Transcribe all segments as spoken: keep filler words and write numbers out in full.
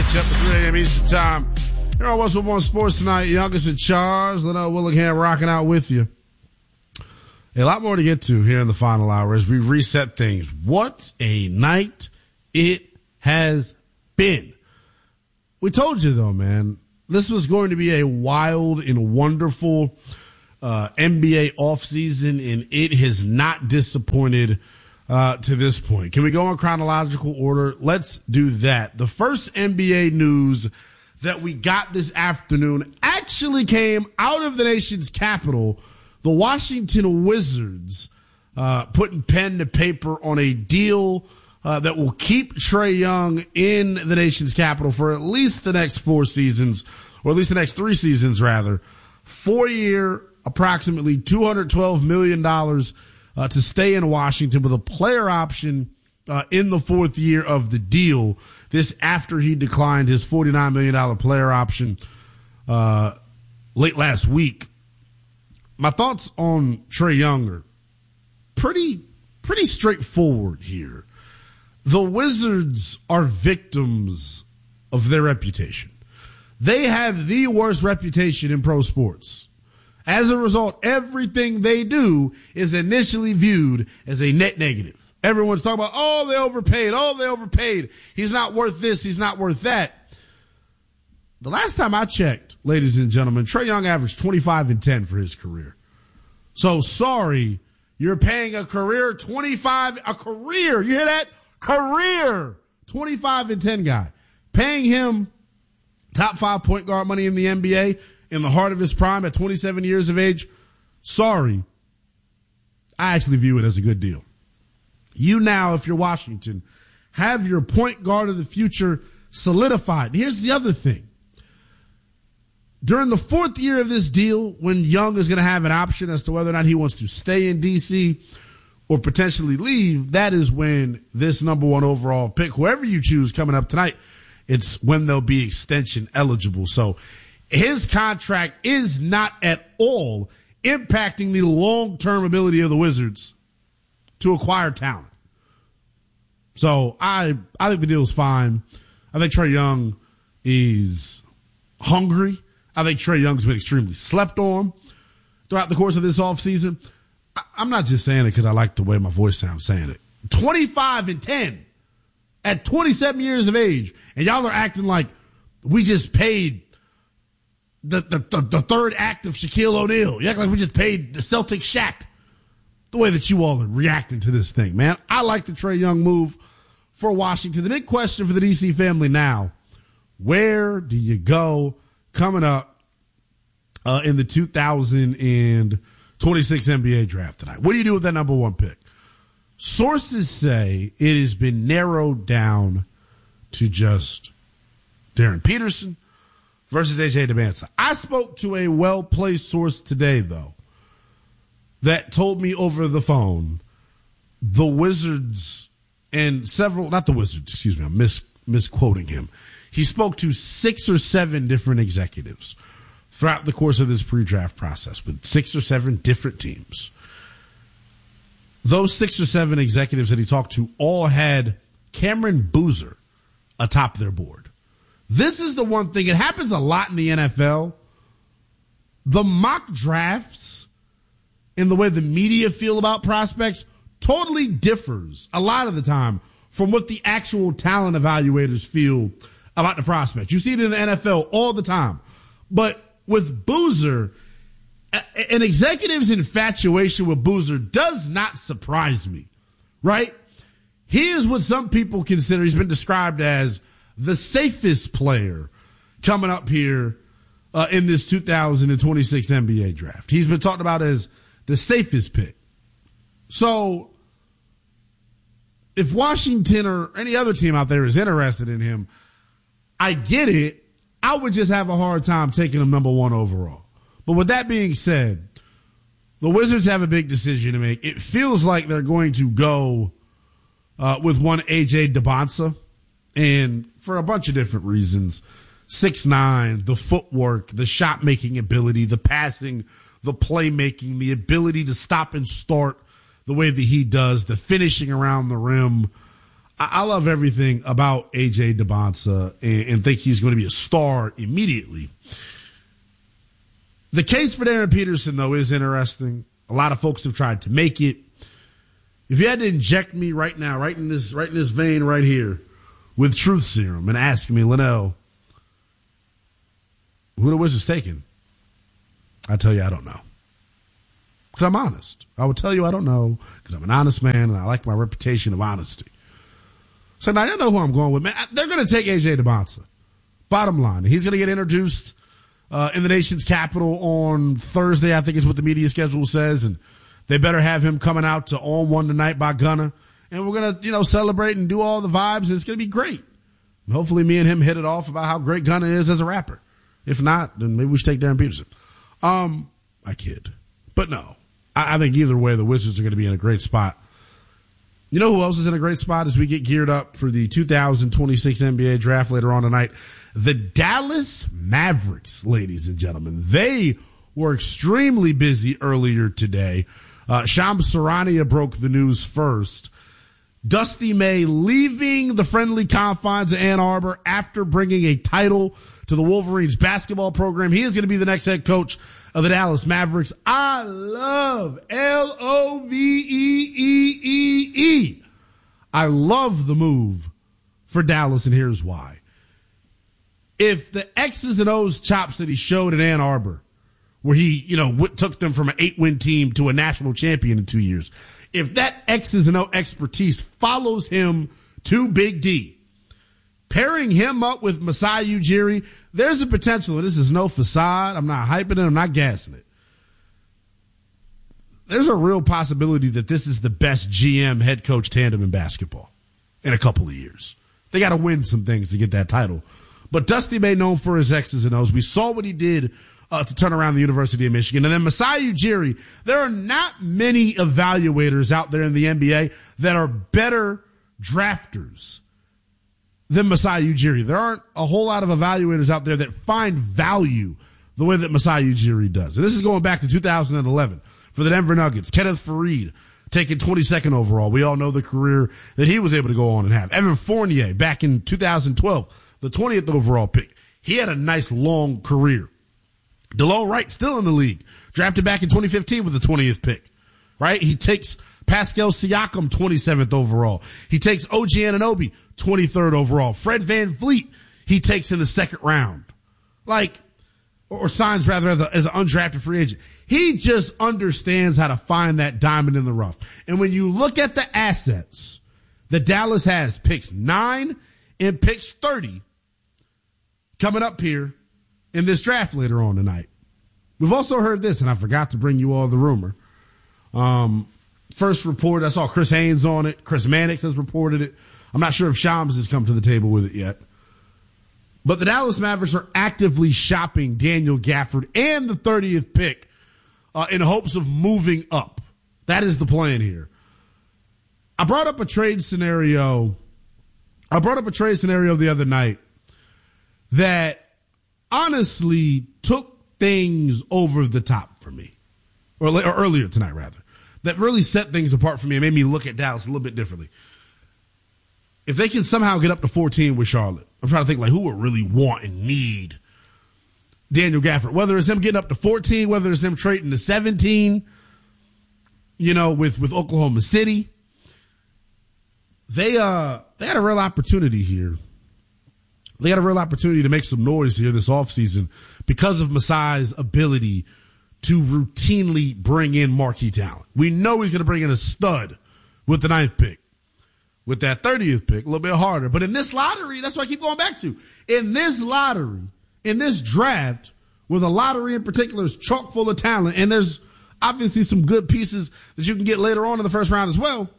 Get you up to three a.m. Eastern Time. Here on What's Up on Sports Tonight. Youngest in charge. Linnell Willingham rocking out with you. A lot more to get to here in the final hour as we reset things. What a night it has been. We told you, though, man, this was going to be a wild and wonderful uh, N B A offseason, and it has not disappointed uh, to this point. Can we go in chronological order? Let's do that. The first N B A news that we got this afternoon actually came out of the nation's capital. The Washington Wizards uh, putting pen to paper on a deal uh, that will keep Trae Young in the nation's capital for at least the next four seasons, or at least the next three seasons, rather. Four-year, approximately two hundred twelve million dollars uh, to stay in Washington with a player option uh, in the fourth year of the deal. This after he declined his forty-nine million dollars player option uh, late last week. My thoughts on Trae Young are pretty, pretty straightforward here. The Wizards are victims of their reputation. They have the worst reputation in pro sports. As a result, everything they do is initially viewed as a net negative. Everyone's talking about, oh, they overpaid. Oh, they overpaid. He's not worth this. He's not worth that. The last time I checked, ladies and gentlemen, Trae Young averaged twenty-five and ten for his career. So sorry, you're paying a career twenty-five, a career. You hear that? Career twenty-five and ten guy. Paying him top five point guard money in the N B A in the heart of his prime at twenty-seven years of age. Sorry. I actually view it as a good deal. You now, if you're Washington, have your point guard of the future solidified. Here's the other thing. During the fourth year of this deal, when Young is going to have an option as to whether or not he wants to stay in D C or potentially leave, that is when this number one overall pick, whoever you choose coming up tonight, it's when they'll be extension eligible. So his contract is not at all impacting the long-term ability of the Wizards to acquire talent. So I I think the deal is fine. I think Trae Young is hungry. I think Trae Young's been extremely slept on throughout the course of this offseason. I, I'm not just saying it because I like the way my voice sounds saying it. twenty-five and ten at twenty-seven years of age, and y'all are acting like we just paid the the, the, the third act of Shaquille O'Neal. You act like we just paid the Celtics Shaq. The way that you all are reacting to this thing, man. I like the Trae Young move for Washington. The big question for the D C family now, where do you go coming up uh, in the two thousand twenty-six N B A draft tonight? What do you do with that number one pick? Sources say it has been narrowed down to just Darren Peterson versus A J Demancia. I spoke to a well-placed source today, though, that told me over the phone the Wizards and several, not the Wizards, excuse me, I'm mis, misquoting him. He spoke to six or seven different executives throughout the course of this pre-draft process with six or seven different teams. Those six or seven executives that he talked to all had Cameron Boozer atop their board. This is the one thing, it happens a lot in the N F L. The mock drafts and the way the media feel about prospects totally differs a lot of the time from what the actual talent evaluators feel about the prospect. You see it in the N F L all the time. But with Boozer, an executive's infatuation with Boozer does not surprise me, right? He is what some people consider, he's been described as the safest player coming up here uh, in this two thousand twenty-six N B A draft. He's been talked about as the safest pick. So if Washington or any other team out there is interested in him, I get it. I would just have a hard time taking him number one overall. But with that being said, the Wizards have a big decision to make. It feels like they're going to go uh, with one A J Demancia, and for a bunch of different reasons. six nine, the footwork, the shot-making ability, the passing, the playmaking, the ability to stop and start the way that he does, the finishing around the rim. I, I love everything about A J Dybantsa and, and think he's going to be a star immediately. The case for Darren Peterson, though, is interesting. A lot of folks have tried to make it. If you had to inject me right now, right in this, right in this vein right here, with truth serum and ask me, Linnell, who the Wizards taking? I tell you, I don't know. Because I'm honest. I would tell you I don't know because I'm an honest man and I like my reputation of honesty. So now you know who I'm going with, man. They're going to take A J Dybantsa. Bottom line, he's going to get introduced uh, in the nation's capital on Thursday, I think is what the media schedule says, and they better have him coming out to On One Tonight by Gunna. And we're going to, you know, celebrate and do all the vibes. And it's going to be great. And hopefully me and him hit it off about how great Gunna is as a rapper. If not, then maybe we should take Darren Peterson. Um, I kid. But no, I, I think either way, the Wizards are going to be in a great spot. You know who else is in a great spot as we get geared up for the two thousand twenty-six N B A draft later on tonight? The Dallas Mavericks, ladies and gentlemen. They were extremely busy earlier today. Uh, Shams Charania broke the news first. Dusty May leaving the friendly confines of Ann Arbor after bringing a title to the Wolverines basketball program. He is going to be the next head coach of the Dallas Mavericks. I love L O V E E E E. I love the move for Dallas, and here's why. If the X's and O's chops that he showed in Ann Arbor, where he, you know, took them from an eight-win team to a national champion in two years. If that X's and O expertise follows him to Big D, pairing him up with Masai Ujiri, there's a potential. This is no facade. I'm not hyping it. I'm not gassing it. There's a real possibility that this is the best G M head coach tandem in basketball in a couple of years. They got to win some things to get that title. But Dusty May, known for his X's and O's. We saw what he did Uh, to turn around the University of Michigan. And then Masai Ujiri, there are not many evaluators out there in the N B A that are better drafters than Masai Ujiri. There aren't a whole lot of evaluators out there that find value the way that Masai Ujiri does. And this is going back to two thousand eleven for the Denver Nuggets. Kenneth Faried taken twenty-second overall. We all know the career that he was able to go on and have. Evan Fournier back in two thousand twelve, the twentieth overall pick. He had a nice long career. Delon Wright still in the league, drafted back in twenty fifteen with the twentieth pick, right? He takes Pascal Siakam twenty-seventh overall. He takes O G Anunoby twenty-third overall. Fred VanVleet he takes in the second round, like, or signs rather as, a, as an undrafted free agent. He just understands how to find that diamond in the rough. And when you look at the assets that Dallas has, picks nine and picks thirty coming up here in this draft later on tonight. We've also heard this, and I forgot to bring you all the rumor. Um, first report, I saw Chris Haynes on it. Chris Mannix has reported it. I'm not sure if Shams has come to the table with it yet. But the Dallas Mavericks are actively shopping Daniel Gafford and the thirtieth pick uh, in hopes of moving up. That is the plan here. I brought up a trade scenario. I brought up a trade scenario the other night that honestly took things over the top for me, or, or earlier tonight rather, that really set things apart for me and made me look at Dallas a little bit differently. If they can somehow get up to fourteen with Charlotte, I'm trying to think like who would really want and need Daniel Gafford, whether it's him getting up to fourteen, whether it's them trading to seventeen, you know, with, with Oklahoma City. They, uh, they had a real opportunity here. They got a real opportunity to make some noise here this offseason because of Masai's ability to routinely bring in marquee talent. We know he's going to bring in a stud with the ninth pick. With that thirtieth pick, a little bit harder. But in this lottery, that's what I keep going back to. In this lottery, in this draft, where the lottery in particular is chock full of talent, and there's obviously some good pieces that you can get later on in the first round as well,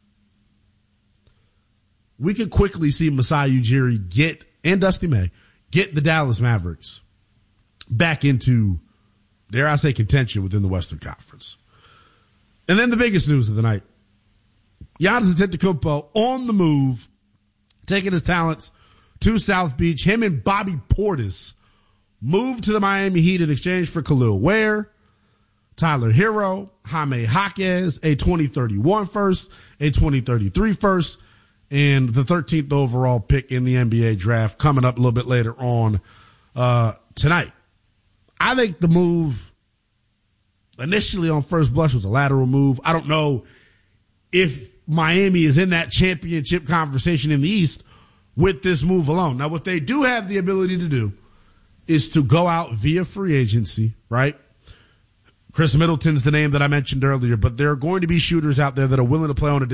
we could quickly see Masai Ujiri get and Dusty May get the Dallas Mavericks back into, dare I say, contention within the Western Conference. And then the biggest news of the night, Giannis Antetokounmpo on the move, taking his talents to South Beach. Him and Bobby Portis moved to the Miami Heat in exchange for Khalil Ware, Tyler Hero, Jaime Jaquez, a twenty thirty-one first, a twenty thirty-three first, and the thirteenth overall pick in the N B A draft coming up a little bit later on uh, tonight. I think the move initially on first blush was a lateral move. I don't know if Miami is in that championship conversation in the East with this move alone. Now, what they do have the ability to do is to go out via free agency, right? Chris Middleton's the name that I mentioned earlier, but there are going to be shooters out there that are willing to play on a